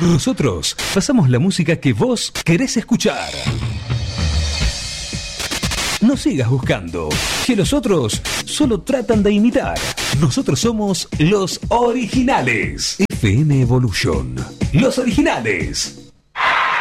Nosotros pasamos la música que vos querés escuchar. No sigas buscando, que los otros solo tratan de imitar. Nosotros somos los originales. FM Evolution. Los originales.